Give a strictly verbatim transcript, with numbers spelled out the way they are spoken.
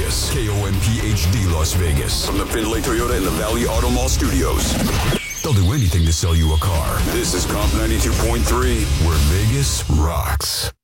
Vegas. K O M P H D Las Vegas. From the Findlay Toyota in the Valley Auto Mall studios. They'll do anything to sell you a car. This is Comp ninety-two point three, where Vegas rocks.